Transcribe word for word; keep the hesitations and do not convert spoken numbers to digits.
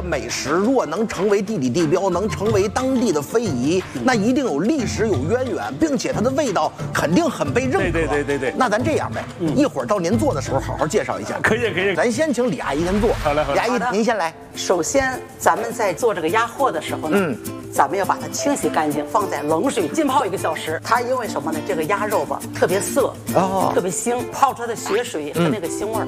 美食若能成为地理地标，能成为当地的非遗，那一定有历史有渊源，并且它的味道肯定很被认可。 对对对对对。 那咱这样呗，嗯、一会儿到您做的时候好好介绍一下。 可以可以。 咱先请李阿姨您做。 好嘞好嘞。 李阿姨您先来。 首先，咱们在做这个鸭货的时候呢，嗯，咱们要把它清洗干净，放在冷水浸泡一个小时。它因为什么呢？这个鸭肉吧特别涩，哦，特别腥，泡出来的血水和那个腥味儿。